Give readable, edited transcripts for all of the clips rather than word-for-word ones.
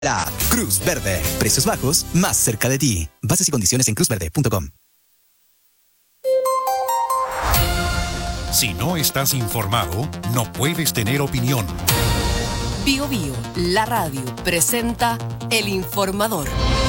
La Cruz Verde. Precios bajos, más cerca de ti. Bases y condiciones en cruzverde.com. Si no estás informado, no puedes tener opinión. Bio Bio, la radio, presenta El Informador.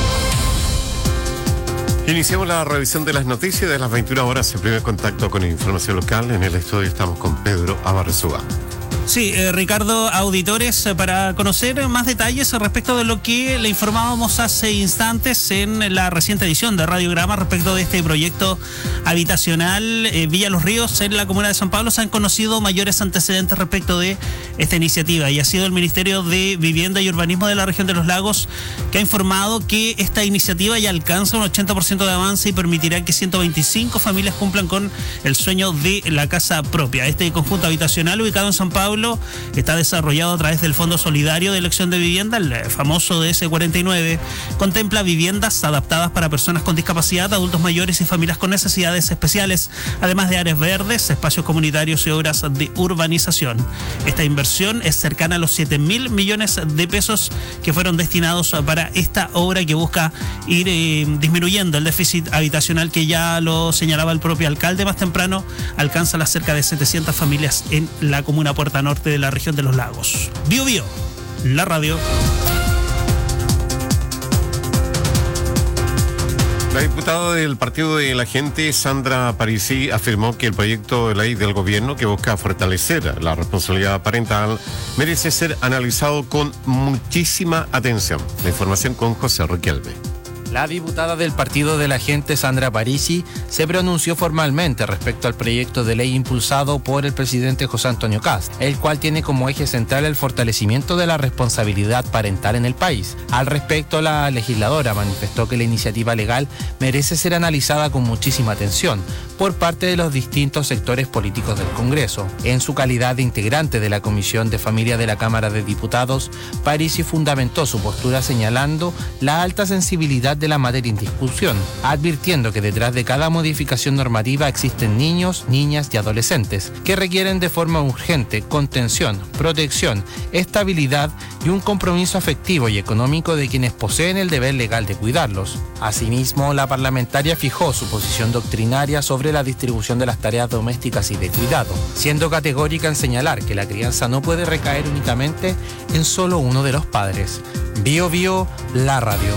Iniciamos la revisión de las noticias de las 21 horas. En primer contacto con información local. En el estudio estamos con Pedro Abarrezúa. Sí, Ricardo, auditores, para conocer más detalles respecto de lo que le informábamos hace instantes en la reciente edición de Radiograma respecto de este proyecto habitacional Villa Los Ríos en la comuna de San Pablo, se han conocido mayores antecedentes respecto de esta iniciativa y ha sido el Ministerio de Vivienda y Urbanismo de la región de Los Lagos que ha informado que esta iniciativa ya alcanza un 80% de avance y permitirá que 125 familias cumplan con el sueño de la casa propia. Este conjunto habitacional ubicado en San Pablo está desarrollado a través del Fondo Solidario de Elección de Vivienda, el famoso DS49. Contempla viviendas adaptadas para personas con discapacidad, adultos mayores y familias con necesidades especiales, además de áreas verdes, espacios comunitarios y obras de urbanización. Esta inversión es cercana a los 7.000 millones de pesos que fueron destinados para esta obra que busca ir disminuyendo el déficit habitacional que ya lo señalaba el propio alcalde más temprano, alcanza las cerca de 700 familias en la comuna Puerta Norte de la región de Los Lagos. Bio Bio, la radio. La diputada del Partido de la Gente, Sandra Parisi, afirmó que el proyecto de ley del gobierno que busca fortalecer la responsabilidad parental merece ser analizado con muchísima atención. La información con José Riquelme. La diputada del Partido de la Gente, Sandra Parisi, se pronunció formalmente respecto al proyecto de ley impulsado por el presidente José Antonio Kast, el cual tiene como eje central el fortalecimiento de la responsabilidad parental en el país. Al respecto, la legisladora manifestó que la iniciativa legal merece ser analizada con muchísima atención por parte de los distintos sectores políticos del Congreso. En su calidad de integrante de la Comisión de Familia de la Cámara de Diputados, Parisi fundamentó su postura señalando la alta sensibilidad de la materia en discusión, advirtiendo que detrás de cada modificación normativa existen niños, niñas y adolescentes que requieren de forma urgente contención, protección, estabilidad y un compromiso afectivo y económico de quienes poseen el deber legal de cuidarlos. Asimismo, la parlamentaria fijó su posición doctrinaria sobre la distribución de las tareas domésticas y de cuidado, siendo categórica en señalar que la crianza no puede recaer únicamente en solo uno de los padres. Bio Bio, la radio.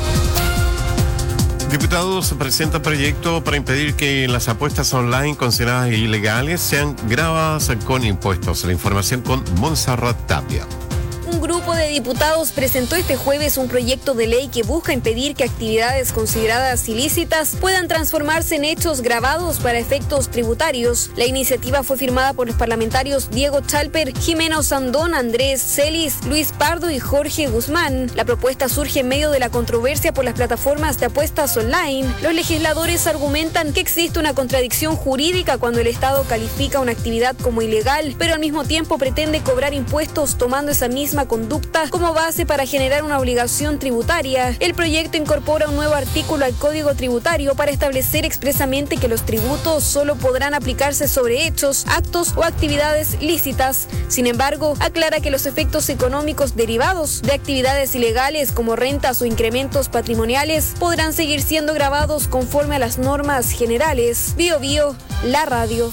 Diputados presentan proyecto para impedir que las apuestas online consideradas ilegales sean gravadas con impuestos. La información con Montserrat Tapia. Un grupo de diputados presentó este jueves un proyecto de ley que busca impedir que actividades consideradas ilícitas puedan transformarse en hechos gravados para efectos tributarios. La iniciativa fue firmada por los parlamentarios Diego Chalper, Jimeno Sandón, Andrés Celis, Luis Pardo y Jorge Guzmán. La propuesta surge en medio de la controversia por las plataformas de apuestas online. Los legisladores argumentan que existe una contradicción jurídica cuando el Estado califica una actividad como ilegal, pero al mismo tiempo pretende cobrar impuestos tomando esa misma conducta como base para generar una obligación tributaria. El proyecto incorpora un nuevo artículo al Código Tributario para establecer expresamente que los tributos solo podrán aplicarse sobre hechos, actos o actividades lícitas. Sin embargo, aclara que los efectos económicos derivados de actividades ilegales como rentas o incrementos patrimoniales podrán seguir siendo gravados conforme a las normas generales. Bio Bio, la radio.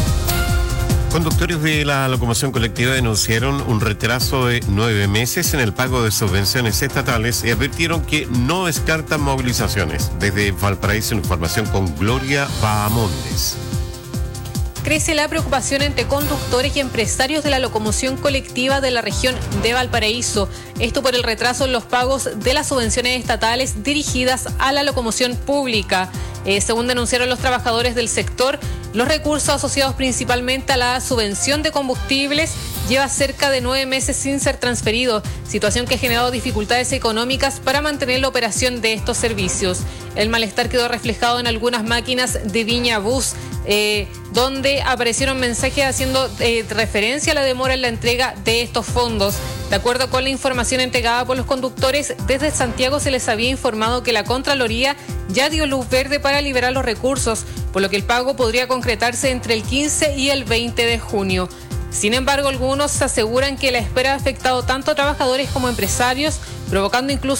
Conductores de la locomoción colectiva denunciaron un retraso de 9 meses en el pago de subvenciones estatales y advirtieron que no descartan movilizaciones. Desde Valparaíso, información con Gloria Bahamondes. Crece la preocupación entre conductores y empresarios de la locomoción colectiva de la región de Valparaíso. Esto por el retraso en los pagos de las subvenciones estatales dirigidas a la locomoción pública. Según denunciaron los trabajadores del sector, los recursos asociados principalmente a la subvención de combustibles lleva cerca de 9 meses sin ser transferido, situación que ha generado dificultades económicas para mantener la operación de estos servicios. El malestar quedó reflejado en algunas máquinas de Viña Bus, donde aparecieron mensajes haciendo referencia a la demora en la entrega de estos fondos. De acuerdo con la información entregada por los conductores, desde Santiago se les había informado que la Contraloría ya dio luz verde para liberar los recursos, por lo que el pago podría concretarse entre el 15 y el 20 de junio. Sin embargo, algunos aseguran que la espera ha afectado tanto a trabajadores como a empresarios provocando incluso